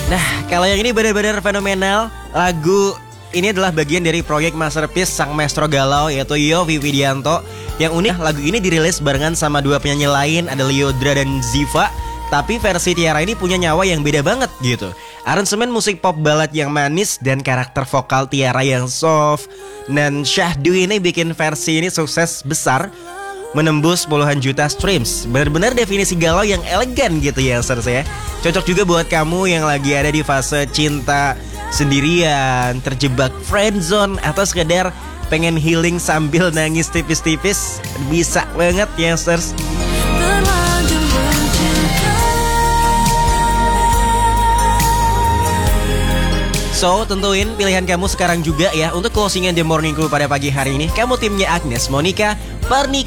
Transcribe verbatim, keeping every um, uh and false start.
Nah, kalau yang ini benar-benar fenomenal. Lagu ini adalah bagian dari proyek masterpiece sang maestro galau yaitu Yovie Widianto. Yang unik, lagu ini dirilis barengan sama dua penyanyi lain, ada Lyodra dan Ziva. Tapi versi Tiara ini punya nyawa yang beda banget gitu. Aransemen musik pop ballad yang manis dan karakter vokal Tiara yang soft. Dan Syahdu ini bikin versi ini sukses besar, menembus puluhan juta streams. Benar-benar definisi galau yang elegan gitu ya, youngsters ya. Cocok juga buat kamu yang lagi ada di fase cinta sendirian, terjebak friendzone, atau sekedar pengen healing sambil nangis tipis-tipis. Bisa banget ya, youngsters. So, tentuin pilihan kamu sekarang juga ya untuk closingan The Morning Crew pada pagi hari ini. Kamu timnya Agnes Monica Pernika.